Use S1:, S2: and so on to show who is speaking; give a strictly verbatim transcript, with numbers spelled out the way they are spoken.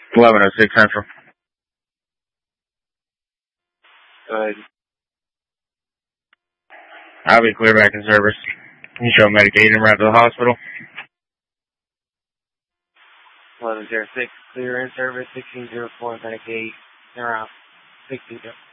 S1: eleven oh six Central.
S2: Go ahead.
S1: I'll be clear back in service. Can you show medication right to the hospital?
S2: eleven oh six, clear in service, sixteen oh four, Medicaid, they're out, sixteen oh.